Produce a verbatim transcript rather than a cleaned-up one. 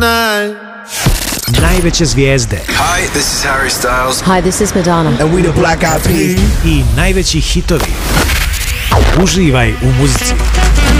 Najveće zvijezde. Hi, this is Harry Styles. Hi, this is Madonna. And we the Black Eyed Peas. I najveći hitovi. Uživaj u muzici.